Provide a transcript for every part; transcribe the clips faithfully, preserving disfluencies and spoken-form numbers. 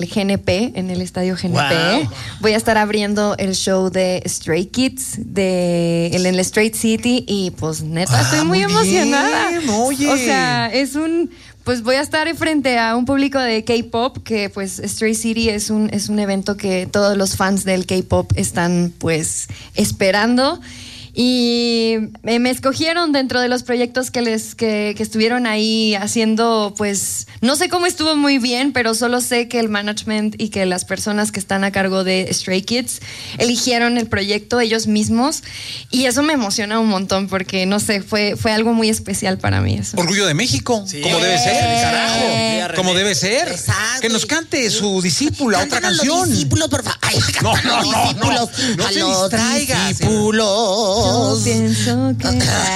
G N P, en el estadio G N P. Wow. Voy a estar abriendo el show de Stray Kids de, en el Straight City y pues neta ah, estoy muy, muy emocionada. Bien, oye. O sea, es un... Pues voy a estar frente a un público de K-pop, que pues Stray City es un, es un evento que todos los fans del K-pop están pues esperando. Y me escogieron dentro de los proyectos que les que, que estuvieron ahí haciendo, pues no sé cómo estuvo muy bien, pero solo sé que el management y que las personas que están a cargo de Stray Kids eligieron el proyecto ellos mismos y eso me emociona un montón porque no sé, fue, fue algo muy especial para mí eso. Orgullo de México, sí. Como debe ser, carajo, como debe ser. Exacto. Que nos cante su discípula otra canción. Los discípulos, por favor. Ay, no, no, no, no, no, no a se los distraiga, discípulos. Yo pienso que...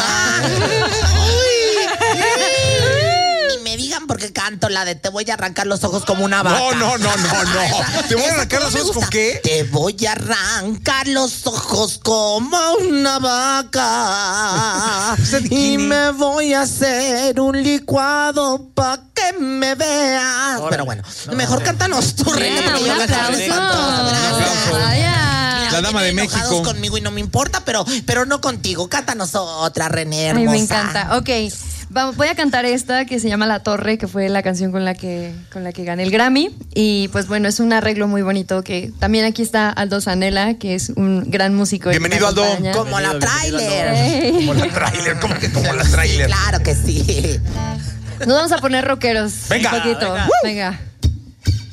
Ni me digan por qué canto la de te voy a arrancar los ojos como una vaca. No, no, no, no, no. ¿Te voy a arrancar los ojos con qué? Te voy a arrancar los ojos como una vaca. Y me voy a hacer un licuado pa' que me veas. Órale. Pero bueno, no, mejor no, cántanos tú, René. Yeah, un aplauso. Vaya. La dama de México. Conmigo y no me importa, pero, pero no contigo. Cántanos otra, René, hermosa. A mí me encanta. Ok, vamos, voy a cantar esta que se llama La Torre, que fue la canción con la que, con la que gané el Grammy. Y pues bueno, es un arreglo muy bonito que también aquí está Aldo Zanella, que es un gran músico. Bienvenido, Aldo. Como la tráiler. Hey. Como la tráiler, ¿cómo que como la tráiler? Claro que sí. Nos vamos a poner rockeros. Venga. Un poquito. Venga. Venga.